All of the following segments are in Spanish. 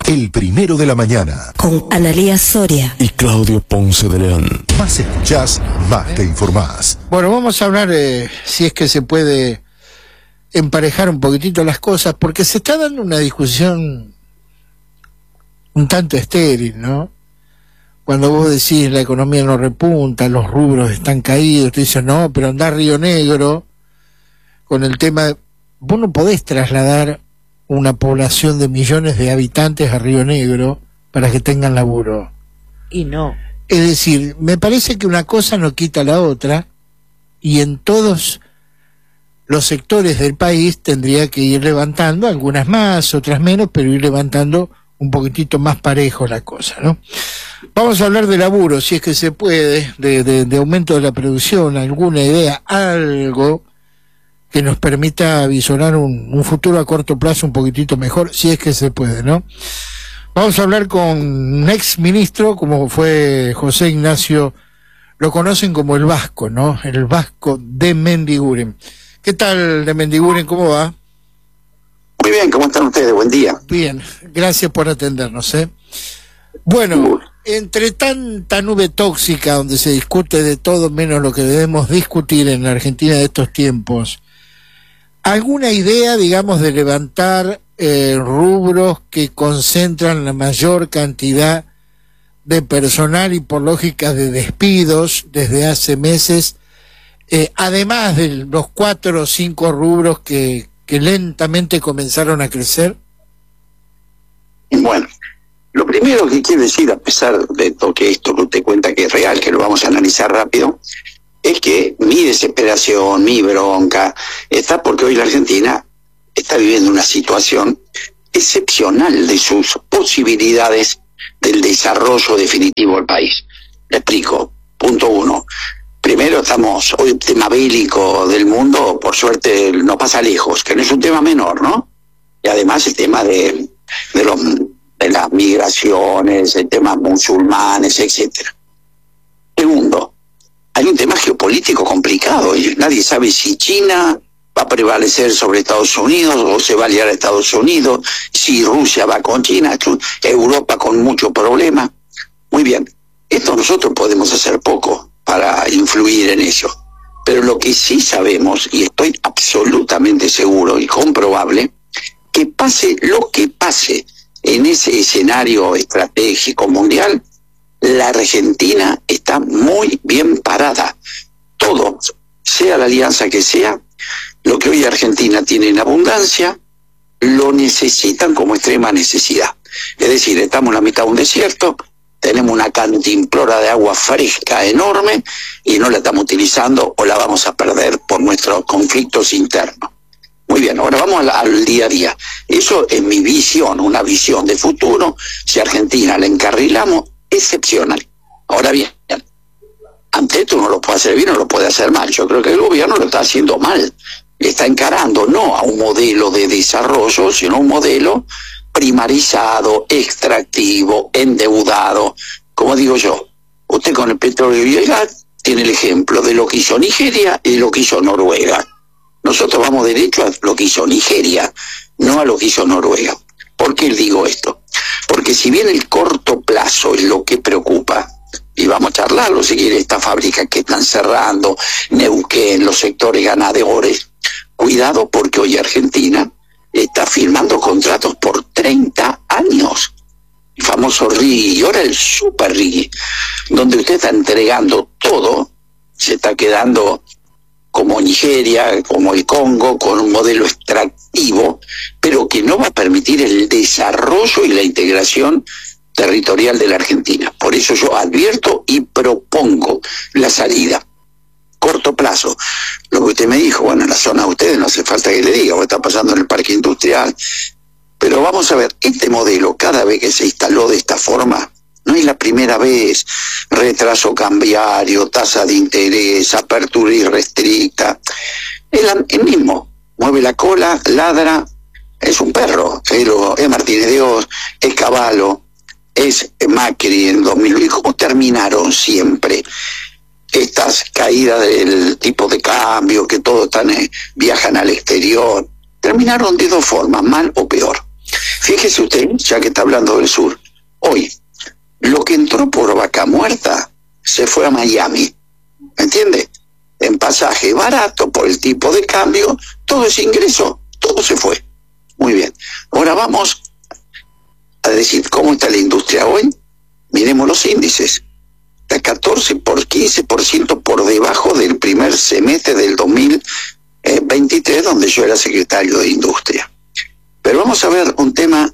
El primero de la mañana. Con Analía Soria y Claudio Ponce de León. Más escuchás, más te informás. Bueno, vamos a hablar, si es que se puede emparejar un poquitito las cosas, porque se está dando una discusión un tanto estéril, ¿no? Cuando vos decís la economía no repunta, los rubros están caídos, te dicen, no, pero andá Río Negro, con el tema, vos no podés trasladar una población de millones de habitantes a Río Negro para que tengan laburo. Y no. Es decir, me parece que una cosa no quita la otra, y en todos los sectores del país tendría que ir levantando, algunas más, otras menos, pero ir levantando un poquitito más parejo la cosa, ¿no? Vamos a hablar de laburo, si es que se puede, de aumento de la producción, alguna idea, algo que nos permita visorar un futuro a corto plazo un poquitito mejor, si es que se puede, ¿no? Vamos a hablar con un ex ministro, como fue José Ignacio, lo conocen como el Vasco, ¿no? El Vasco de Mendiguren. ¿Qué tal, de Mendiguren? ¿Cómo va? Muy bien, ¿cómo están ustedes? Buen día. Bien, gracias por atendernos, ¿eh? Bueno, entre tanta nube tóxica donde se discute de todo menos lo que debemos discutir en la Argentina de estos tiempos, ¿alguna idea, digamos, de levantar rubros que concentran la mayor cantidad de personal y por lógica de despidos desde hace meses, además de los 4 o 5 rubros que lentamente comenzaron a crecer? Bueno, lo primero que quiero decir, a pesar de todo que esto que usted cuenta que es real, que lo vamos a analizar rápido, es que mi desesperación, mi bronca, está porque hoy la Argentina está viviendo una situación excepcional de sus posibilidades del desarrollo definitivo del país. Le explico. Punto 1. Primero, hoy el tema bélico del mundo, por suerte, no pasa lejos, que no es un tema menor, ¿no? Y además el tema de las migraciones, el tema musulmanes, etcétera. Segundo, hay un tema geopolítico complicado y nadie sabe si China va a prevalecer sobre Estados Unidos o se va a aliar a Estados Unidos, si Rusia va con China, Europa con mucho problema. Muy bien, esto nosotros podemos hacer poco para influir en eso, pero lo que sí sabemos, y estoy absolutamente seguro y comprobable, que pase lo que pase en ese escenario estratégico mundial, la Argentina está muy bien parada. Todo, sea la alianza que sea, lo que hoy Argentina tiene en abundancia, lo necesitan como extrema necesidad. Es decir, estamos en la mitad de un desierto, tenemos una cantimplora de agua fresca enorme y no la estamos utilizando o la vamos a perder por nuestros conflictos internos. Muy bien, ahora vamos al día a día. Eso es mi visión, una visión de futuro. Si a Argentina la encarrilamos, excepcional. Ahora bien, ante esto uno lo puede hacer bien o lo puede hacer mal. Yo creo que el gobierno lo está haciendo mal. Le está encarando no a un modelo de desarrollo, sino a un modelo primarizado, extractivo, endeudado. Como digo yo, usted con el petróleo y el gas tiene el ejemplo de lo que hizo Nigeria y lo que hizo Noruega. Nosotros vamos derecho a lo que hizo Nigeria, no a lo que hizo Noruega. ¿Por qué digo esto? Porque si bien el corto plazo es lo que preocupa, y vamos a charlarlo si quiere, estas fábricas que están cerrando, Neuquén, los sectores ganadores, cuidado porque hoy Argentina está firmando contratos por 30 años. El famoso RIGI, y ahora el super RIGI, donde usted está entregando todo, se está quedando como Nigeria, como el Congo, con un modelo extractivo, pero que no va a permitir el desarrollo y la integración territorial de la Argentina. Por eso yo advierto y propongo la salida. Corto plazo. Lo que usted me dijo, bueno, en la zona de ustedes no hace falta que le diga, o está pasando en el parque industrial. Pero vamos a ver, este modelo, cada vez que se instaló de esta forma, no es la primera vez, retraso cambiario, tasa de interés, apertura irrestricta. El mismo, mueve la cola, ladra, es un perro, es Martínez de Oz, es Cavallo, es Macri en 2000. ¿Cómo terminaron siempre estas caídas del tipo de cambio, que todos viajan al exterior? Terminaron de 2 formas, mal o peor. Fíjese usted, ya que está hablando del sur, hoy, lo que entró por Vaca Muerta se fue a Miami, ¿me entiende? En pasaje barato, por el tipo de cambio, todo ese ingreso, todo se fue. Muy bien. Ahora vamos a decir cómo está la industria hoy. Miremos los índices. Está 15% por debajo del primer semestre del 2023, donde yo era secretario de Industria. Pero vamos a ver un tema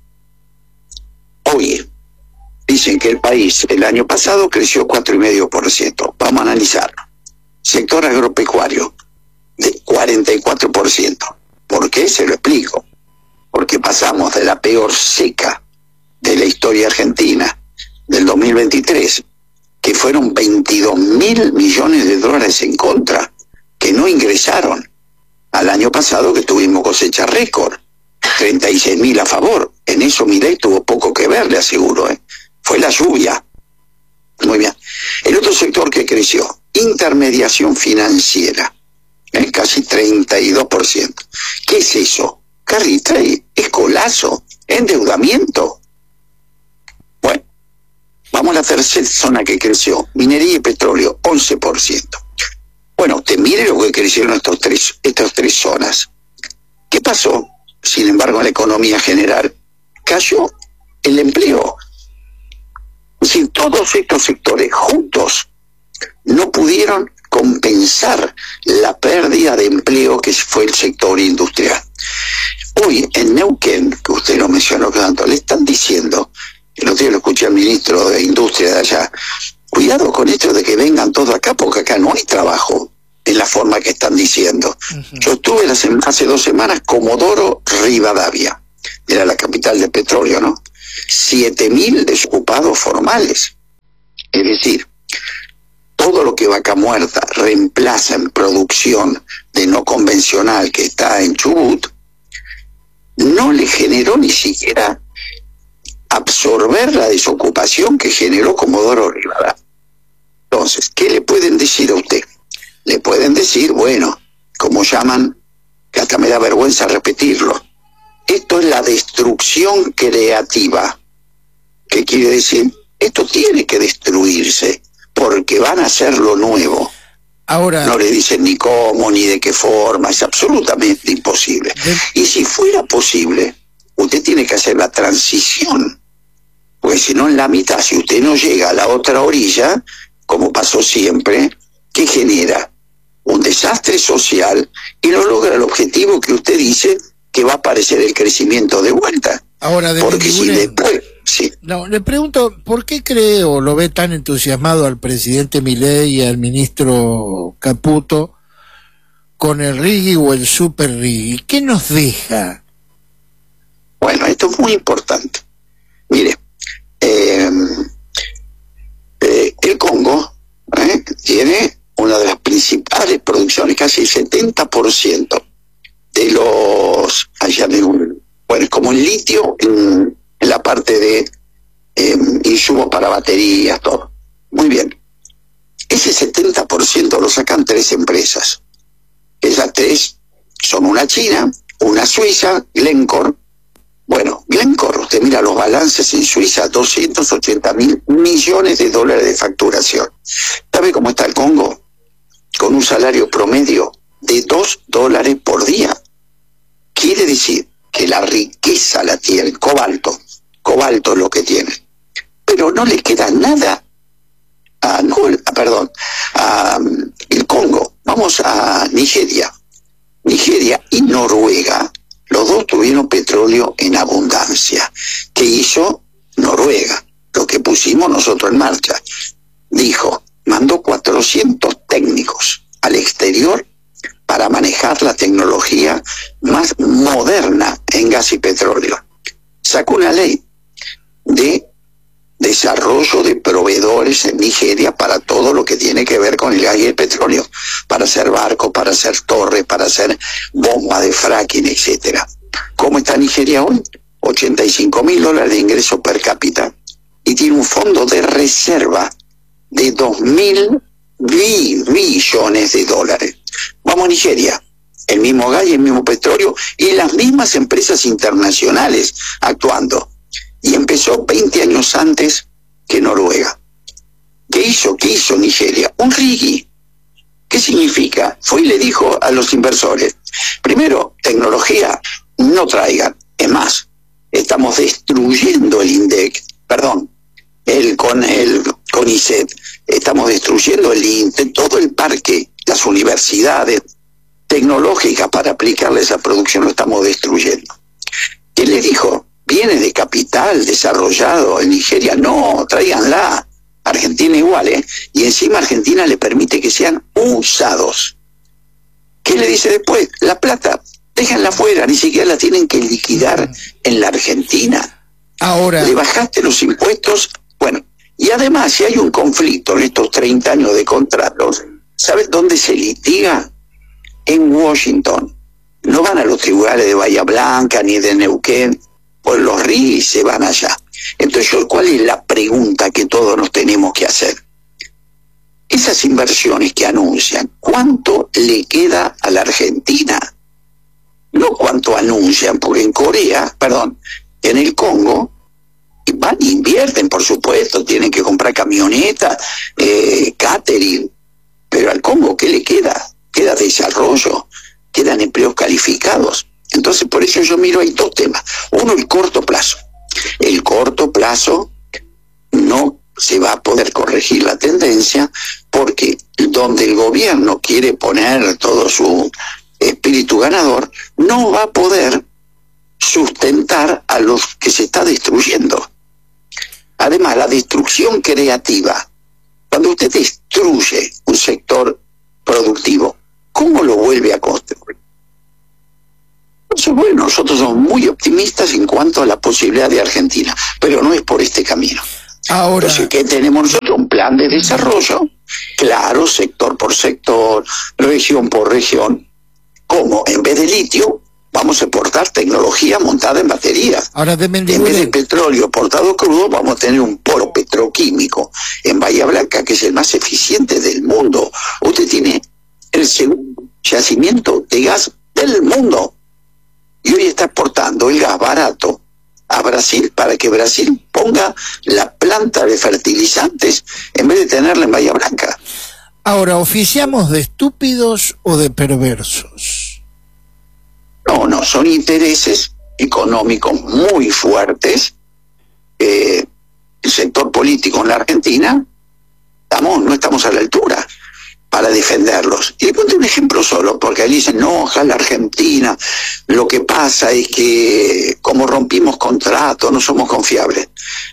hoy. Dicen que el país el año pasado creció 4,5%. Vamos a analizarlo. Sector agropecuario, de 44%. ¿Por qué? Se lo explico. Porque pasamos de la peor seca de la historia argentina del 2023, que fueron 22.000 millones de dólares en contra, que no ingresaron, al año pasado que tuvimos cosecha récord, 36.000 a favor. En eso Milei tuvo poco que ver, le aseguro, fue la lluvia. Muy bien. El otro sector que creció, intermediación financiera, casi 32%. ¿Qué es eso? Carry trade, escolazo, endeudamiento. Bueno, vamos a la tercera zona que creció, minería y petróleo, 11%. Bueno, usted mire lo que crecieron estas tres zonas. ¿Qué pasó? Sin embargo, en la economía general cayó el empleo. Es decir, todos estos sectores juntos no pudieron compensar la pérdida de empleo que fue el sector industrial. Hoy en Neuquén, que usted lo mencionó tanto, le están diciendo, el otro día lo escuché al ministro de Industria de allá, cuidado con esto de que vengan todos acá, porque acá no hay trabajo en la forma que están diciendo. Yo estuve hace 2 semanas, Comodoro Rivadavia, era la capital del petróleo, ¿no? 7.000 desocupados formales. Es decir, todo lo que Vaca Muerta reemplaza en producción de no convencional que está en Chubut, no le generó ni siquiera absorber la desocupación que generó Comodoro Rivadavia. Entonces, ¿qué le pueden decir a usted? Le pueden decir, bueno, como llaman, que hasta me da vergüenza repetirlo, esto es la destrucción creativa. ¿Qué quiere decir? Esto tiene que destruirse, porque van a hacer lo nuevo. Ahora, no le dicen ni cómo, ni de qué forma, es absolutamente imposible. Y si fuera posible, usted tiene que hacer la transición, porque si no en la mitad, si usted no llega a la otra orilla, como pasó siempre, ¿qué genera? Un desastre social y no logra el objetivo que usted dice que va a aparecer el crecimiento de vuelta. Ahora, porque si después... Sí. No, le pregunto, ¿por qué cree o lo ve tan entusiasmado al presidente Milei y al ministro Caputo con el RIGI o el Super RIGI? ¿Qué nos deja? Bueno, esto es muy importante. Mire, el Congo tiene una de las principales producciones, casi el 70% de los... Bueno, es como el litio en la parte de insumos para baterías, todo. Muy bien. Ese 70% lo sacan 3 empresas. Esas 3 son una china, una suiza, Glencore. Bueno, Glencore, usted mira los balances en Suiza, 280.000 millones de dólares de facturación. ¿Sabe cómo está el Congo? Con un salario promedio de $2 por día. Quiere decir que la riqueza la tiene, el cobalto es lo que tiene, pero no le queda nada a el Congo. Vamos a Nigeria y Noruega, los dos tuvieron petróleo en abundancia. ¿Qué hizo Noruega? Lo que pusimos nosotros en marcha. Mandó 400 técnicos al exterior para manejar la tecnología más moderna en gas y petróleo. Sacó una ley de desarrollo de proveedores en Nigeria para todo lo que tiene que ver con el gas y el petróleo, para hacer barcos, para hacer torres, para hacer bombas de fracking, etcétera. ¿Cómo está Nigeria hoy? $85.000 de ingreso per cápita y tiene un fondo de reserva de 2.000 billones de dólares. Vamos a Nigeria, el mismo gas y el mismo petróleo y las mismas empresas internacionales actuando. Y empezó 20 años antes que Noruega. ¿Qué hizo Nigeria? Un RIGI. ¿Qué significa? Fue y le dijo a los inversores, primero, tecnología no traigan. Es más, estamos destruyendo el INDEC, el CONICET, estamos destruyendo el INTE, todo el parque, las universidades tecnológicas para aplicarle esa producción lo estamos destruyendo. ¿Qué le dijo? Viene de capital desarrollado en Nigeria, no, tráiganla. Argentina igual, y encima Argentina le permite que sean usados. ¿Qué le dice después? La plata, déjenla fuera, ni siquiera la tienen que liquidar en la Argentina. Ahora, le bajaste los impuestos, bueno, y además si hay un conflicto en estos 30 años de contratos, ¿sabes dónde se litiga? En Washington. No van a los tribunales de Bahía Blanca ni de Neuquén, pues los RIGI se van allá. Entonces, ¿cuál es la pregunta que todos nos tenemos que hacer? Esas inversiones que anuncian, ¿cuánto le queda a la Argentina? No cuánto anuncian, porque en el Congo, van e invierten, por supuesto, tienen que comprar camionetas, catering, pero al Congo, ¿qué le queda? Queda desarrollo, quedan empleos calificados. Entonces, por eso yo miro ahí dos temas. Uno, el corto plazo. El corto plazo no se va a poder corregir la tendencia porque donde el gobierno quiere poner todo su espíritu ganador, no va a poder sustentar a los que se está destruyendo. Además, la destrucción creativa, cuando usted destruye un sector productivo, ¿cómo lo vuelve a construir? Entonces, bueno, nosotros somos muy optimistas en cuanto a la posibilidad de Argentina, pero no es por este camino. Ahora, entonces, ¿qué tenemos nosotros? Un plan de desarrollo, claro, sector por sector, región por región. ¿Cómo? En vez de litio, vamos a exportar tecnología montada en baterías. Ahora en vez de petróleo exportado crudo, vamos a tener un polo petroquímico en Bahía Blanca, que es el más eficiente del mundo. Usted tiene el segundo yacimiento de gas del mundo. Y hoy está exportando el gas barato a Brasil para que Brasil ponga la planta de fertilizantes en vez de tenerla en Bahía Blanca. Ahora, ¿oficiamos de estúpidos o de perversos? No, son intereses económicos muy fuertes. El sector político en la Argentina, no estamos a la altura para defenderlos. Y le pongo un ejemplo solo, porque ahí dicen, no, ojalá Argentina, lo que pasa es que como rompimos contratos, no somos confiables.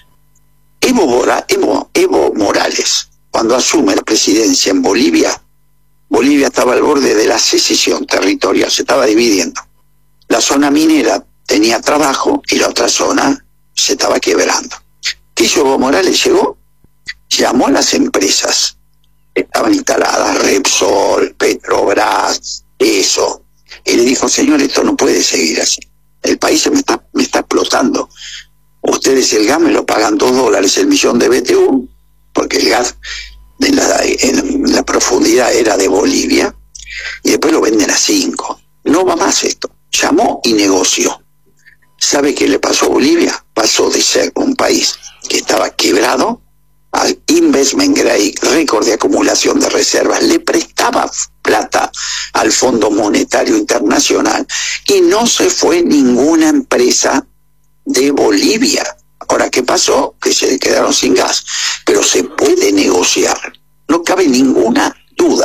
Evo Morales, cuando asume la presidencia en Bolivia estaba al borde de la secesión territorial, se estaba dividiendo. La zona minera tenía trabajo y la otra zona se estaba quebrando. ¿Qué hizo Evo Morales? Llamó a las empresas estaban instaladas, Repsol, Petrobras, eso, y le dijo, señor, esto no puede seguir así, el país me está explotando, ustedes el gas me lo pagan $2 el millón de BTU, porque el gas en la profundidad era de Bolivia, y después lo venden a 5, no va más esto. Llamó y negoció. ¿Sabe qué le pasó a Bolivia? Pasó de ser un país que estaba quebrado al investment grade, récord de acumulación de reservas, le prestaba plata al Fondo Monetario Internacional y no se fue ninguna empresa de Bolivia. Ahora, ¿qué pasó? Que se quedaron sin gas, pero se puede negociar, no cabe ninguna duda.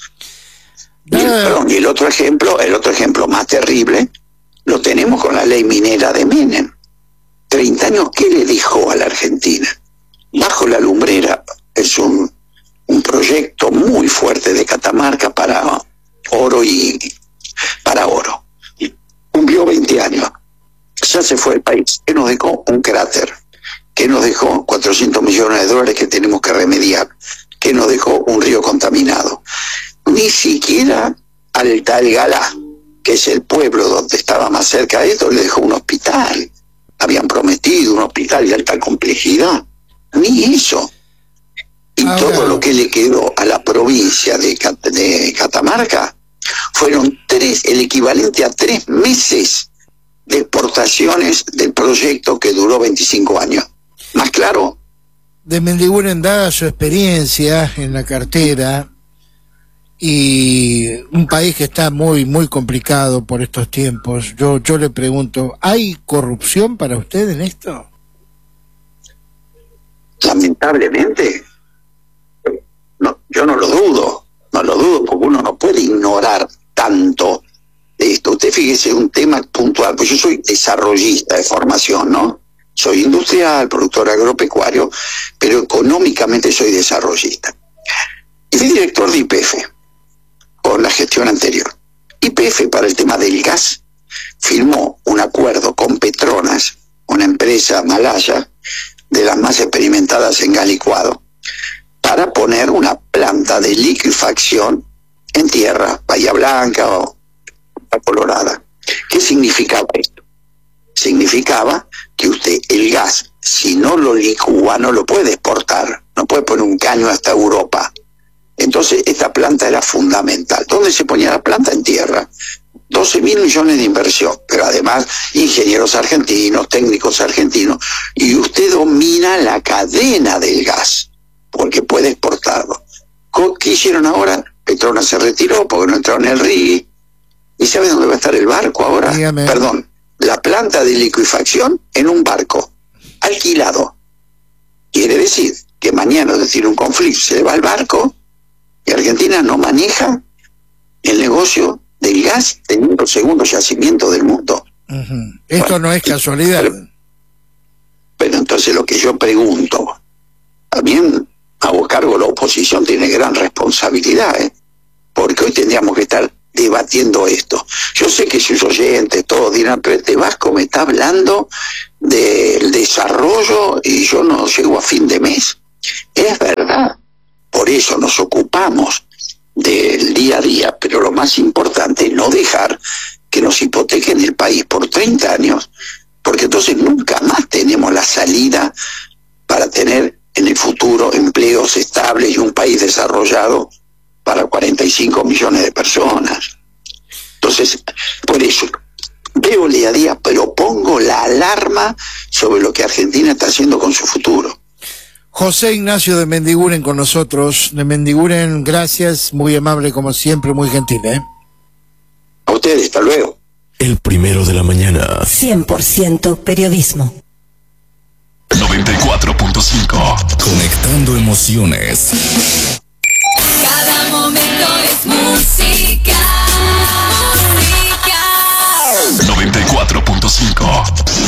Y el otro ejemplo más terrible, lo tenemos con la ley minera de Menem. 30 años, ¿qué le dejó a la Argentina? Bajo la Lumbrera es un proyecto muy fuerte de Catamarca para oro. Cumplió 20 años. Ya se fue el país. ¿Qué nos dejó? Un cráter. ¿Qué nos dejó? $400 millones que tenemos que remediar. ¿Qué nos dejó? Un río contaminado. Ni siquiera al Talgalá, que es el pueblo donde estaba más cerca de esto, le dejó un hospital. Habían prometido un hospital de alta complejidad. Ni eso. Y todo lo que le quedó a la provincia de Catamarca fueron el equivalente a 3 meses de exportaciones del proyecto que duró 25 años. ¿Más claro? De Mendiguren, dada su experiencia en la cartera y un país que está muy muy complicado por estos tiempos, yo le pregunto, ¿hay corrupción para usted en esto? Lamentablemente, no, yo no lo dudo, porque uno no puede ignorar tanto de esto. Usted fíjese un tema puntual, pues yo soy desarrollista de formación, ¿no? Soy industrial, productor agropecuario, pero económicamente soy desarrollista. Y fui director de YPF con la gestión anterior. YPF, para el tema del gas, firmó un acuerdo con Petronas, una empresa malaya de las más experimentadas en gas licuado, para poner una planta de liquefacción en tierra, Bahía Blanca o La Colorada. ¿Qué significaba esto? Significaba que usted el gas, si no lo licúa, no lo puede exportar, no puede poner un caño hasta Europa. Entonces esta planta era fundamental. ¿Dónde se ponía la planta? En tierra. 12.000 millones de inversión, pero además ingenieros argentinos, técnicos argentinos, y usted domina la cadena del gas, porque puede exportarlo. ¿Qué hicieron ahora? Petronas se retiró porque no entraron en el RIGI. ¿Y sabe dónde va a estar el barco ahora? Dígame. Perdón, la planta de liquefacción en un barco, alquilado. Quiere decir que mañana, es decir, un conflicto, se va el barco y Argentina no maneja el negocio del gas teniendo el segundo yacimiento del mundo. Esto Bueno, no es casualidad. Pero entonces lo que yo pregunto, también a vos cargo la oposición tiene gran responsabilidad, porque hoy tendríamos que estar debatiendo esto. Yo sé que sus oyentes todos dirán, pero este Vasco me está hablando del desarrollo y yo no llego a fin de mes. Es verdad, por eso nos ocupamos del día a día, pero lo más importante es no dejar que nos hipotequen el país por 30 años, porque entonces nunca más tenemos la salida para tener en el futuro empleos estables y un país desarrollado para 45 millones de personas. Entonces, por eso, veo el día a día, pero pongo la alarma sobre lo que Argentina está haciendo con su futuro. José Ignacio de Mendiguren con nosotros. De Mendiguren, gracias, muy amable como siempre, muy gentil, A ustedes, hasta luego. El primero de la mañana. 100% periodismo. 94.5. Conectando emociones. Cada momento es música. 94.5.